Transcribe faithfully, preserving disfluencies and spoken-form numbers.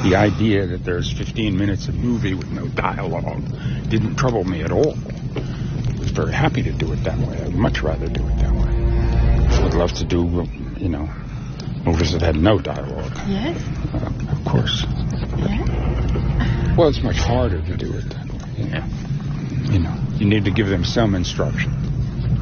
The idea that there's fifteen minutes of movie with no dialogue didn't trouble me at all. I was very happy to do it that way. I'd much rather do it that way. I would love to do, you know, movies that had no dialogue. Yes? Uh, of course. Yes? Well, it's much harder to do it that way. You know, you know, you need to give them some instruction.